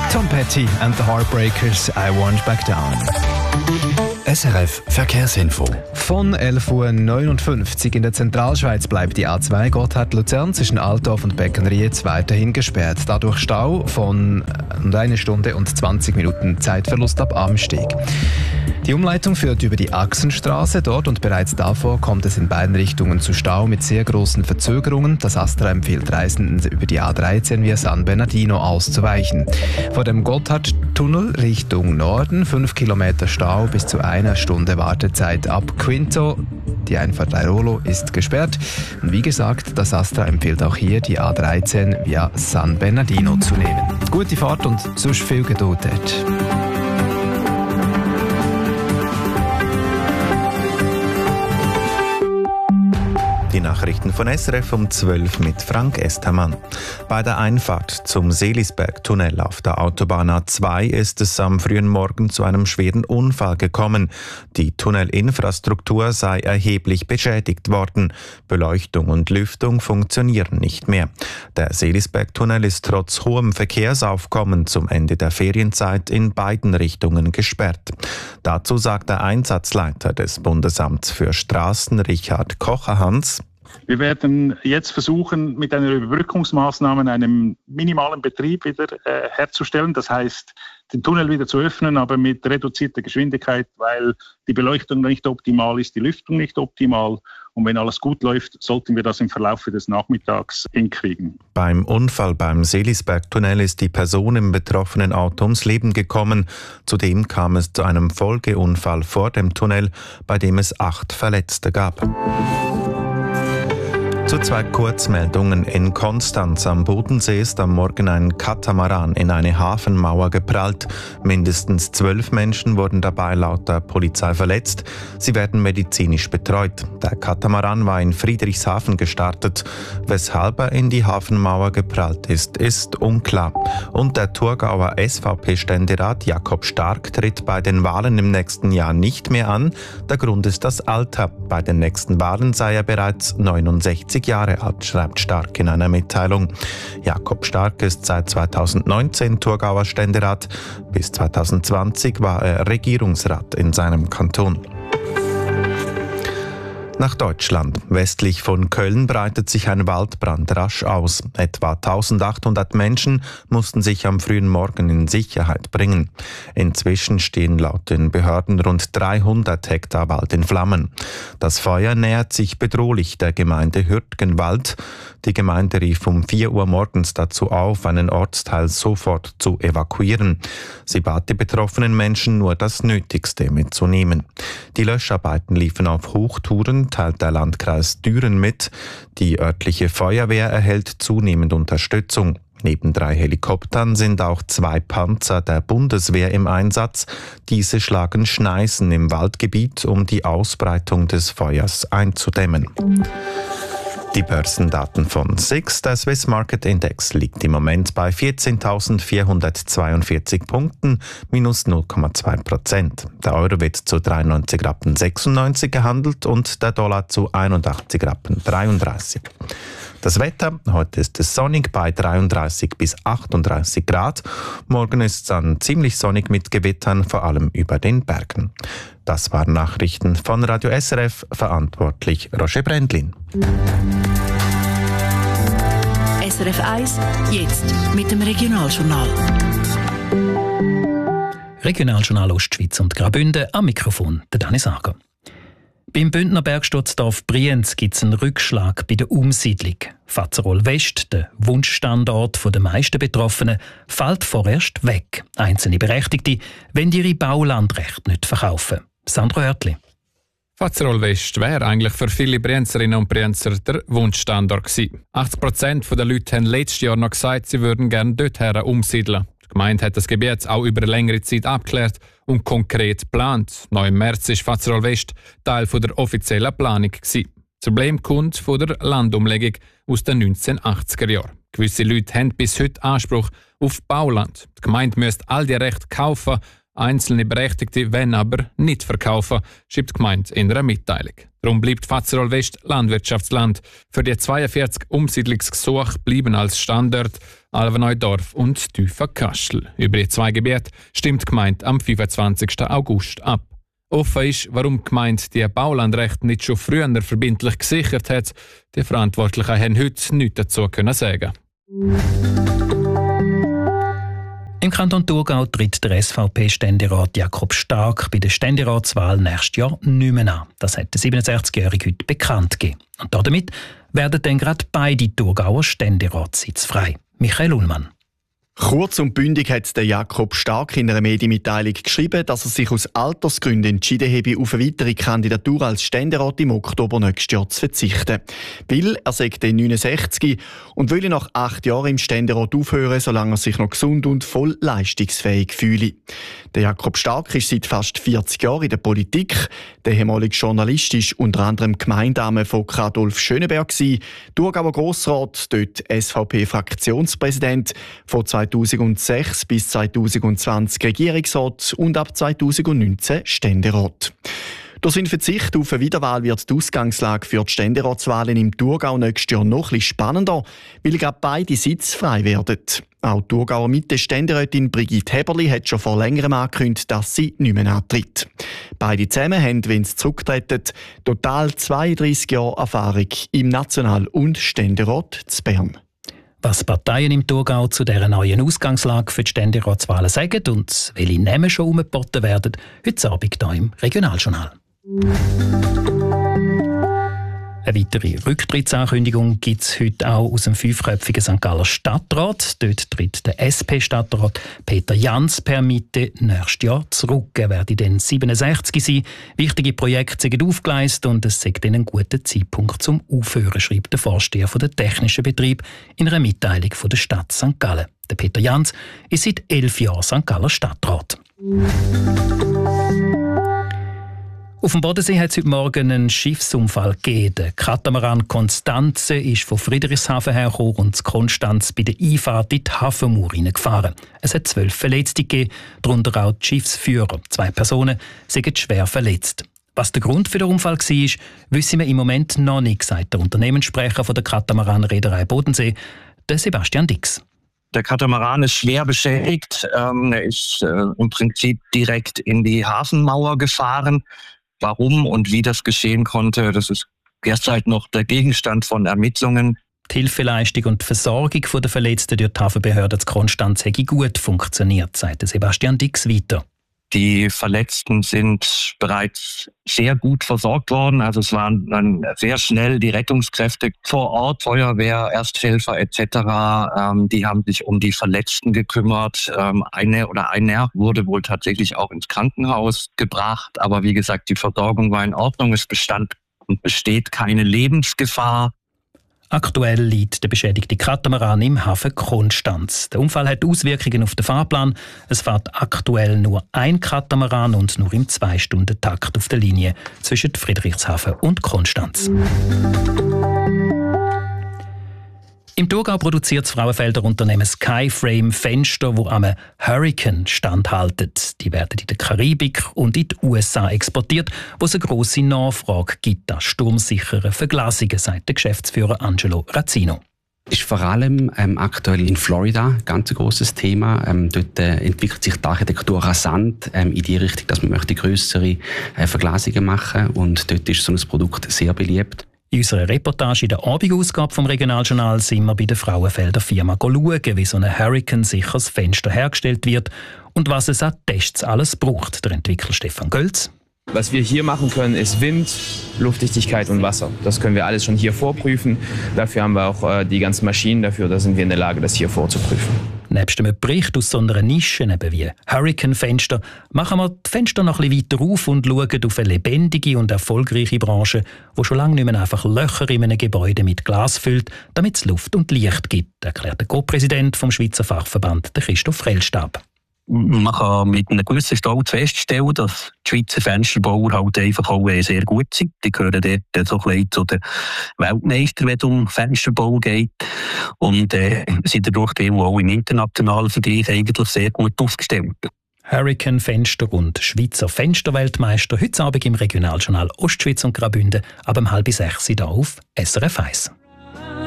Tom Petty and the Heartbreakers, I Won't Back Down. SRF Verkehrsinfo. Von 11.59 Uhr in der Zentralschweiz bleibt die A2 Gotthard-Luzern zwischen Altdorf und Beckenried weiterhin gesperrt. Dadurch Stau von 1 Stunde und 20 Minuten Zeitverlust ab Amsteg. Die Umleitung führt über die Achsenstraße. Dort und bereits davor kommt es in beiden Richtungen zu Stau mit sehr großen Verzögerungen. Das ASTRA empfiehlt Reisenden, über die A13 via San Bernardino auszuweichen. Vor dem Gotthardtunnel Richtung Norden 5 Kilometer Stau bis zu 1 Stunde Wartezeit ab Quinto. Die Einfahrt Airolo ist gesperrt. Und wie gesagt, das ASTRA empfiehlt auch hier, die A13 via San Bernardino zu nehmen. Gute Fahrt und sonst viel Geduld dort. Die Nachrichten von SRF um 12 mit Frank Estermann. Bei der Einfahrt zum Seelisberg-Tunnel auf der Autobahn A2 ist es am frühen Morgen zu einem schweren Unfall gekommen. Die Tunnelinfrastruktur sei erheblich beschädigt worden. Beleuchtung und Lüftung funktionieren nicht mehr. Der Seelisberg-Tunnel ist trotz hohem Verkehrsaufkommen zum Ende der Ferienzeit in beiden Richtungen gesperrt. Dazu sagt der Einsatzleiter des Bundesamts für Straßen, Richard Kocherhans: Wir werden jetzt versuchen, mit einer Überbrückungsmaßnahme einen minimalen Betrieb wieder herzustellen. Das heißt, den Tunnel wieder zu öffnen, aber mit reduzierter Geschwindigkeit, weil die Beleuchtung nicht optimal ist, die Lüftung nicht optimal. Und wenn alles gut läuft, sollten wir das im Verlauf des Nachmittags hinkriegen. Beim Unfall beim Seelisberg-Tunnel ist die Person im betroffenen Auto ums Leben gekommen. Zudem kam es zu einem Folgeunfall vor dem Tunnel, bei dem es 8 Verletzte gab. Zu 2 Kurzmeldungen. In Konstanz am Bodensee ist am Morgen ein Katamaran in eine Hafenmauer geprallt. Mindestens 12 Menschen wurden dabei laut der Polizei verletzt. Sie werden medizinisch betreut. Der Katamaran war in Friedrichshafen gestartet. Weshalb er in die Hafenmauer geprallt ist unklar. Und der Thurgauer SVP-Ständerat Jakob Stark tritt bei den Wahlen im nächsten Jahr nicht mehr an. Der Grund ist das Alter. Bei den nächsten Wahlen sei er bereits 69 Jahre alt, schreibt Stark in einer Mitteilung. Jakob Stark ist seit 2019 Thurgauer Ständerat. Bis 2020 war er Regierungsrat in seinem Kanton. Nach Deutschland. Westlich von Köln breitet sich ein Waldbrand rasch aus. Etwa 1800 Menschen mussten sich am frühen Morgen in Sicherheit bringen. Inzwischen stehen laut den Behörden rund 300 Hektar Wald in Flammen. Das Feuer nähert sich bedrohlich der Gemeinde Hürtgenwald. Die Gemeinde rief um 4 Uhr morgens dazu auf, einen Ortsteil sofort zu evakuieren. Sie bat die betroffenen Menschen, nur das Nötigste mitzunehmen. Die Löscharbeiten liefen auf Hochtouren, teilt der Landkreis Düren mit. Die örtliche Feuerwehr erhält zunehmend Unterstützung. Neben 3 Helikoptern sind auch 2 Panzer der Bundeswehr im Einsatz. Diese schlagen Schneisen im Waldgebiet, um die Ausbreitung des Feuers einzudämmen. Die Börsendaten von SIX. Der Swiss Market Index liegt im Moment bei 14.442 Punkten, minus 0,2%. Der Euro wird zu 93,96 Rappen gehandelt und der Dollar zu 81,33 Rappen. Das Wetter, heute ist es sonnig bei 33 bis 38 Grad. Morgen ist es dann ziemlich sonnig mit Gewittern, vor allem über den Bergen. Das waren Nachrichten von Radio SRF, verantwortlich Roger Brändlin. SRF 1, jetzt mit dem Regionaljournal. Regionaljournal Ostschweiz und Graubünden, am Mikrofon der Dani Sager. Beim Bündner Bergstutzdorf Brienz gibt es einen Rückschlag bei der Umsiedlung. Fazerol West, der Wunschstandort der meisten Betroffenen, fällt vorerst weg. Einzelne Berechtigte wollen ihre Baulandrechte nicht verkaufen. Sandro Hörtli. Fazerol West wäre eigentlich für viele Brienzerinnen und Brienzer der Wunschstandort gewesen. 80% der Leute haben letztes Jahr noch gesagt, sie würden gerne dorthin umsiedeln. Die Gemeinde hat das Gebiet auch über eine längere Zeit abgeklärt und konkret geplant. Noch im März war Fazerol West Teil der offiziellen Planung gewesen. Das Problem kommt von der Landumlegung aus den 1980er Jahren. Gewisse Leute haben bis heute Anspruch auf Bauland. Die Gemeinde müsste all die Rechte kaufen, einzelne Berechtigte wollen aber nicht verkaufen, schreibt die Gemeinde in einer Mitteilung. Darum bleibt Fazerol West Landwirtschaftsland. Für die 42 Umsiedlungsgesuche bleiben als Standort Alva-Neudorf und Tüfa-Kastel. Über die 2 Gebiete stimmt die Gemeinde am 25. August ab. Offen ist, warum die Gemeinde die Baulandrechte nicht schon früher verbindlich gesichert hat. Die Verantwortlichen haben heute nichts dazu sagen. Im Kanton Thurgau tritt der SVP-Ständerat Jakob Stark bei der Ständeratswahl nächstes Jahr nicht mehr an. Das hat der 67-Jährige heute bekannt gegeben. Und damit werden dann gerade beide Thurgauer Ständeratssitze frei. Michael Ullmann. Kurz und bündig hat der Jakob Stark in einer Medienmitteilung geschrieben, dass er sich aus Altersgründen entschieden habe, auf eine weitere Kandidatur als Ständerat im Oktober nächstes Jahr zu verzichten. Weil er sei 69 und will nach 8 Jahren im Ständerat aufhören, solange er sich noch gesund und voll leistungsfähig fühle. Der Jakob Stark ist seit fast 40 Jahren in der Politik. Der ehemalige Journalist ist unter anderem Gemeindame von Adolf Schöneberg gewesen, Thurgauer Grossrat, dort SVP-Fraktionspräsident, von 2006 bis 2020 Regierungsrat und ab 2019 Ständerat. Durch seinen Verzicht auf eine Wiederwahl wird die Ausgangslage für die Ständeratswahlen im Thurgau nächstes Jahr noch etwas spannender, weil gerade beide Sitze frei werden. Auch die Thurgauer Mitte-Ständerätin Brigitte Heberli hat schon vor längerem angekündigt, dass sie nicht mehr antritt. Beide zusammen haben, wenn sie zurücktreten, total 32 Jahre Erfahrung im National- und Ständerat zu Bern. Was Parteien im Thurgau zu dieser neuen Ausgangslage für die Ständeratswahlen sagen und welche Namen schon umgeboten werden, heute Abend hier im Regionaljournal. Eine weitere Rücktrittsankündigung gibt es heute auch aus dem 5-köpfigen St. Galler Stadtrat. Dort tritt der SP-Stadtrat Peter Jans per Mitte nächstes Jahr zurück. Er werde dann 67 sein. Wichtige Projekte sind aufgeleistet und es sei dann ein guter Zeitpunkt zum Aufhören, schreibt der Vorsteher der technischen Betrieb in einer Mitteilung von der Stadt St. Gallen. Der Peter Jans ist seit 11 Jahren St. Galler Stadtrat. Auf dem Bodensee hat es heute Morgen einen Schiffsunfall gegeben. Der Katamaran Konstanze ist von Friedrichshafen hergekommen und Konstanz bei der Einfahrt in die Hafenmauer hineingefahren. Es hat 12 Verletzte gegeben, darunter auch die Schiffsführer. 2 Personen sind schwer verletzt. Was der Grund für den Unfall war, wissen wir im Moment noch nicht, sagt der Unternehmenssprecher von der Katamaran-Reederei Bodensee, der Sebastian Dix. Der Katamaran ist schwer beschädigt. Er ist im Prinzip direkt in die Hafenmauer gefahren. Warum und wie das geschehen konnte, das ist derzeit noch der Gegenstand von Ermittlungen. Die Hilfeleistung und die Versorgung der Verletzten durch die Hafenbehörde zu Konstanz hätte gut funktioniert, sagt Sebastian Dix weiter. Die Verletzten sind bereits sehr gut versorgt worden. Also es waren dann sehr schnell die Rettungskräfte vor Ort, Feuerwehr, Ersthelfer etc. Die haben sich um die Verletzten gekümmert. Einer wurde wohl tatsächlich auch ins Krankenhaus gebracht. Aber wie gesagt, die Versorgung war in Ordnung. Es bestand und besteht keine Lebensgefahr. Aktuell liegt der beschädigte Katamaran im Hafen Konstanz. Der Unfall hat Auswirkungen auf den Fahrplan. Es fährt aktuell nur ein Katamaran und nur im 2-Stunden-Takt auf der Linie zwischen Friedrichshafen und Konstanz. Im Thurgau produziert das Frauenfelder Unternehmen Skyframe Fenster, die am Hurricane standhalten. Die werden in der Karibik und in die USA exportiert, wo es eine grosse Nachfrage gibt an sturmsicheren Verglasungen, sagt der Geschäftsführer Angelo Razzino. Ist vor allem aktuell in Florida ein ganz grosses Thema. Dort entwickelt sich die Architektur rasant in die Richtung, dass man möchte grössere Verglasungen machen möchte. Und dort ist so ein Produkt sehr beliebt. In unserer Reportage in der Abendausgabe vom Regionaljournal sind wir bei der Frauenfelder Firma schauen, wie so ein Hurricane-sicheres Fenster hergestellt wird und was es an Tests alles braucht. Der Entwickler Stefan Gölz. Was wir hier machen können, ist Wind, Luftdichtigkeit und Wasser. Das können wir alles schon hier vorprüfen. Dafür haben wir auch die ganzen Maschinen dafür. Da sind wir in der Lage, das hier vorzuprüfen. Nebst einem Bericht aus so einer Nische, eben wie Hurricane-Fenster, machen wir die Fenster noch ein bisschen weiter auf und schauen auf eine lebendige und erfolgreiche Branche, die schon lange nicht mehr einfach Löcher in einem Gebäude mit Glas füllt, damit es Luft und Licht gibt, erklärt der Co-Präsident vom Schweizer Fachverband, Christoph Rellstab. Man kann mit einem gewissen Stolz feststellen, dass die Schweizer Fensterbauer halt einfach auch sehr gut sind. Die gehören dort so ein bisschen zu den Weltmeistern, wenn es um Fensterbau geht. Und sind dadurch auch im internationalen Vergleich eigentlich sehr gut aufgestellt. Hurricane-Fenster und Schweizer Fensterweltmeister heute Abend im Regionaljournal Ostschweiz und Graubünden ab 5:30 hier auf SRF 1.